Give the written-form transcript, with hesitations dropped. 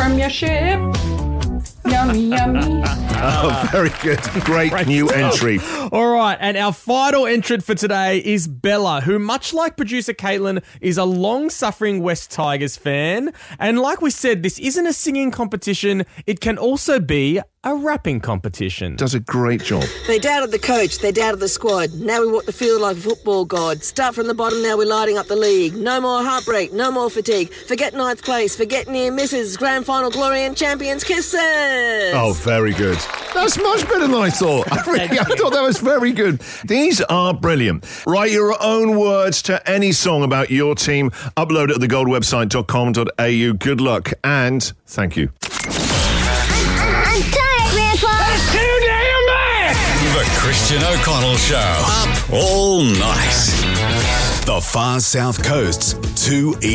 Premiership. Yummy, yummy. Oh, very good. Great new entry. All right, and our final entrant for today is Bella, who, much like producer Caitlin, is a long-suffering West Tigers fan. And like we said, this isn't a singing competition. It can also be a rapping competition. Does a great job. They doubted the coach, they doubted the squad. Now we walk the field like a football god. Start from the bottom, now we're lighting up the league. No more heartbreak, no more fatigue. Forget ninth place, forget near misses. Grand final glory and champions kisses. Oh, very good. That's much better than I thought. I thought that was very good. These are brilliant. Write your own words to any song about your team. Upload it at thegoldwebsite.com.au. Good luck and thank you. I'm tired, Grandpa. That's too damn bad. The Christian O'Connell Show. Up all night. The Far South Coast's 2